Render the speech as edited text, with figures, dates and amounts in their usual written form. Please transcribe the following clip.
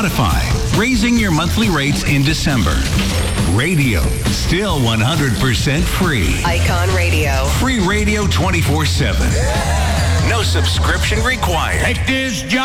Spotify, raising your monthly rates in December. Radio, still 100% free. Icon Radio. Free radio 24/7. No subscription required. Take this job.